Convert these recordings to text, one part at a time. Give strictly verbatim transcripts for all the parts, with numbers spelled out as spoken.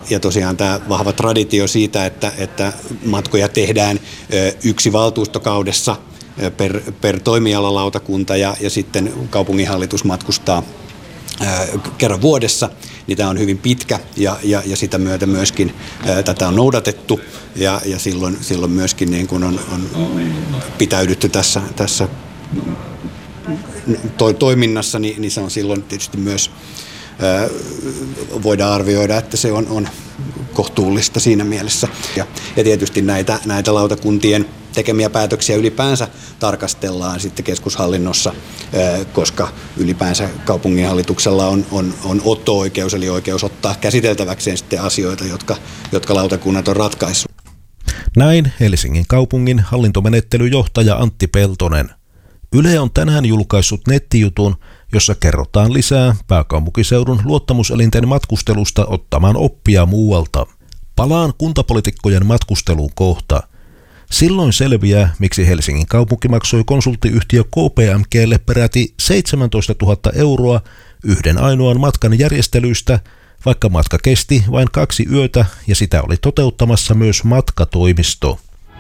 ja tosiaan tämä vahva traditio siitä, että, että matkoja tehdään yksi valtuustokaudessa per, per toimialalautakunta ja, ja sitten kaupunginhallitus matkustaa kerran vuodessa, niin tämä on hyvin pitkä ja, ja, ja sitä myötä myöskin ää, tätä on noudatettu ja, ja silloin, silloin myöskin niin kun on, on pitäydytty tässä, tässä to, toiminnassa, niin, niin se on silloin tietysti myös ää, voidaan arvioida, että se on, on kohtuullista siinä mielessä. Ja, ja tietysti näitä, näitä lautakuntien tekemiä päätöksiä ylipäänsä tarkastellaan sitten keskushallinnossa, koska ylipäänsä kaupunginhallituksella on, on, on otto-oikeus, eli oikeus ottaa käsiteltäväkseen sitten asioita, jotka, jotka lautakunnat on ratkaissut. Näin Helsingin kaupungin hallintomenettelyjohtaja Antti Peltonen. Yle on tänään julkaissut nettijutun, jossa kerrotaan lisää pääkaupunkiseudun luottamuselinten matkustelusta ottamaan oppia muualta. Palaan kuntapoliitikkojen matkusteluun kohta. Silloin selviää, miksi Helsingin kaupunki maksoi konsulttiyhtiö K P M G:lle peräti seitsemäntoistatuhatta euroa yhden ainoan matkan järjestelyistä, vaikka matka kesti vain kaksi yötä ja sitä oli toteuttamassa myös matkatoimisto.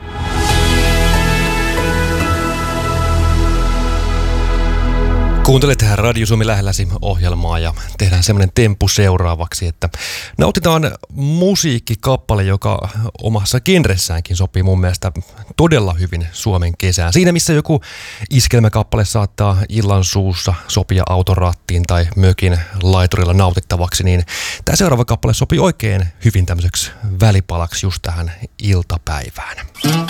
Kuuntelet tähän Radio Suomi lähelläsi -ohjelmaa ja tehdään semmoinen temppu seuraavaksi, että nautitaan musiikkikappale, joka omassa genressäänkin sopii mun mielestä todella hyvin Suomen kesään. Siinä missä joku iskelmäkappale saattaa illan suussa sopia autorattiin tai mökin laiturilla nautittavaksi, niin tämä seuraava kappale sopii oikein hyvin tämmöiseksi välipalaksi just tähän iltapäivään.